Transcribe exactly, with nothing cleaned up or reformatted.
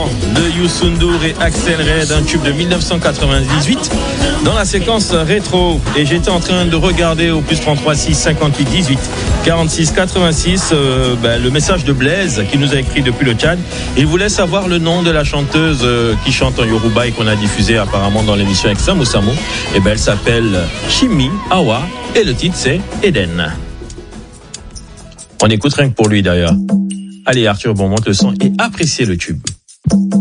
de Youssou N'Dour et Axel Red, un tube de dix-neuf cent quatre-vingt-dix-huit dans la séquence rétro. Et j'étais en train de regarder au plus trente-trois six cinquante-huit dix-huit quarante-six quatre-vingt-six euh, ben, le message de Blaise qui nous a écrit depuis le Tchad. Il voulait savoir le nom de la chanteuse euh, qui chante en Yoruba et qu'on a diffusé apparemment dans l'émission avec Samo Samo. Et ben elle s'appelle Chimi Awa et le titre c'est Eden. On écoute rien que pour lui d'ailleurs. Allez Arthur, bon, monte le son et appréciez le tube.